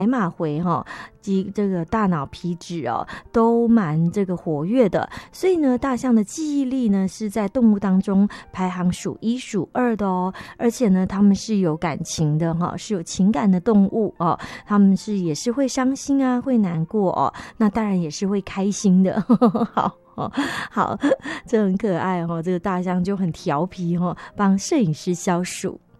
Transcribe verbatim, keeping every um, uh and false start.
海马回哈及这个大脑皮质哦都蛮这个活跃的，所以呢大象的记忆力呢是在动物当中排行数一数二的哦，而且呢它们是有感情的哈，是有情感的动物哦，它们是也是会伤心啊，会难过哦，那当然也是会开心的。好哦，好，这很可爱哦，这个大象就很调皮哦，帮摄影师消暑。